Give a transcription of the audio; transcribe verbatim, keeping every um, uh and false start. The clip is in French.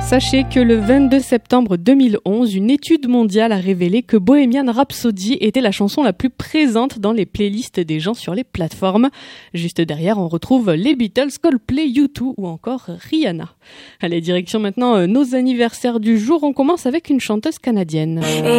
Sachez que le vingt-deux septembre deux mille onze, une étude mondiale a révélé que Bohemian Rhapsody était la chanson la plus présente dans les playlists des gens sur les plateformes. Juste derrière, on retrouve les Beatles, Coldplay, U deux ou encore Rihanna. Allez, direction maintenant euh, nos anniversaires du jour. On commence avec une chanteuse canadienne.